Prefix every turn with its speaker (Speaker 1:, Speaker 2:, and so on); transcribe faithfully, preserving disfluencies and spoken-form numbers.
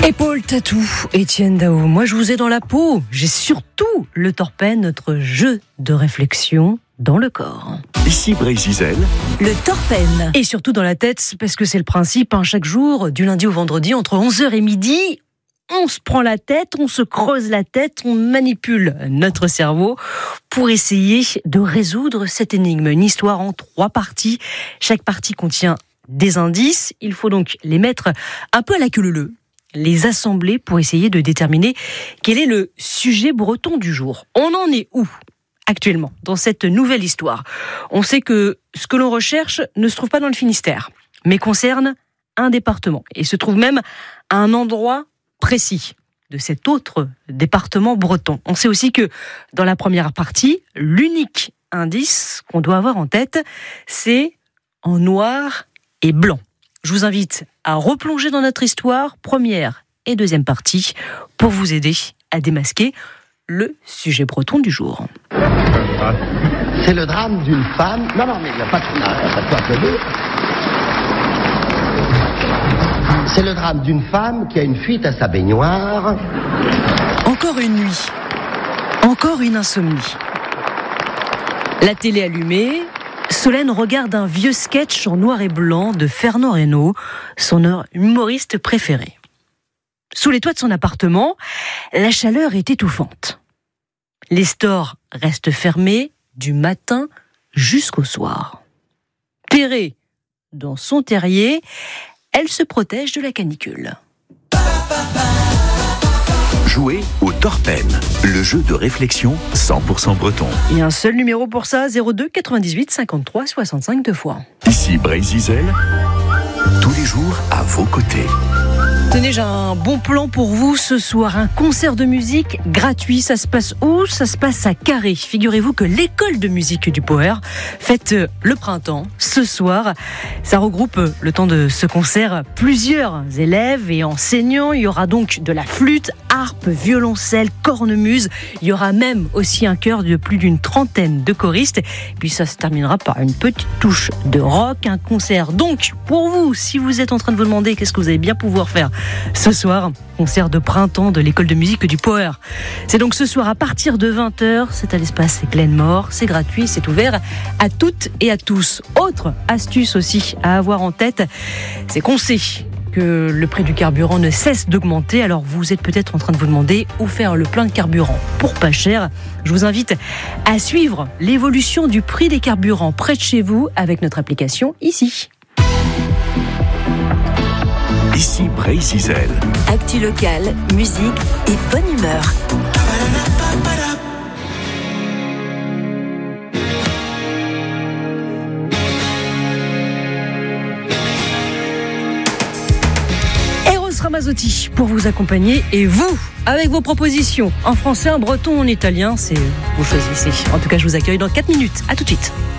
Speaker 1: Épaule tatou, Étienne Dao. Moi, je vous ai dans la peau. J'ai surtout le Torpen, notre jeu de réflexion dans le corps.
Speaker 2: Ici Brésil.
Speaker 3: Le Torpen.
Speaker 1: Et surtout dans la tête, parce que c'est le principe, hein, chaque jour, du lundi au vendredi, entre onze heures et midi, on se prend la tête, on se creuse la tête, on manipule notre cerveau pour essayer de résoudre cette énigme. Une histoire en trois parties. Chaque partie contient des indices. Il faut donc les mettre un peu à la queue leu-leu, les assembler pour essayer de déterminer quel est le sujet breton du jour. On en est où actuellement dans cette nouvelle histoire? On sait que ce que l'on recherche ne se trouve pas dans le Finistère, mais concerne un département et se trouve même à un endroit précis de cet autre département breton. On sait aussi que dans la première partie, l'unique indice qu'on doit avoir en tête, c'est en noir et blanc. Je vous invite à replonger dans notre histoire, première et deuxième partie, pour vous aider à démasquer le sujet breton du jour.
Speaker 4: C'est le drame d'une femme... Non, non, mais il n'y a pas de... Non, ça peut applaudir. C'est le drame d'une femme qui a une fuite à sa baignoire.
Speaker 1: Encore une nuit. Encore une insomnie. La télé allumée... Solène regarde un vieux sketch en noir et blanc de Fernand Reynaud, son humoriste préféré. Sous les toits de son appartement, la chaleur est étouffante. Les stores restent fermés du matin jusqu'au soir. Terrée dans son terrier, elle se protège de la canicule.
Speaker 2: Jouez au Torpen, le jeu de réflexion cent pour cent breton.
Speaker 1: Il y a un seul numéro pour ça, zéro deux quatre-vingt-dix-huit cinquante-trois soixante-cinq deux fois.
Speaker 2: Ici Brésil, tous les jours à vos côtés.
Speaker 1: Tenez, j'ai un bon plan pour vous ce soir. Un concert de musique gratuit. Ça se passe où? Ça se passe à Carré. Figurez-vous que l'école de musique du Poher fête le printemps ce soir. Ça regroupe, le temps de ce concert, plusieurs élèves et enseignants. Il y aura donc de la flûte, harpe, violoncelle, cornemuse. Il y aura même aussi un chœur de plus d'une trentaine de choristes. Puis ça se terminera par une petite touche de rock. Un concert donc pour vous, si vous êtes en train de vous demander qu'est-ce que vous allez bien pouvoir faire ce soir, concert de printemps de l'école de musique du Poher. C'est donc ce soir à partir de vingt heures, c'est à l'espace Glenmore, c'est gratuit, c'est ouvert à toutes et à tous. Autre astuce aussi à avoir en tête, c'est qu'on sait que le prix du carburant ne cesse d'augmenter, alors vous êtes peut-être en train de vous demander où faire le plein de carburant pour pas cher. Je vous invite à suivre l'évolution du prix des carburants près de chez vous avec notre application ici.
Speaker 2: Ici Brésil.
Speaker 3: Actu locale, musique et bonne humeur.
Speaker 1: Eros Ramazzotti pour vous accompagner et vous, avec vos propositions en français, en breton, en italien, c'est vous choisissez. En tout cas, je vous accueille dans quatre minutes. À tout de suite.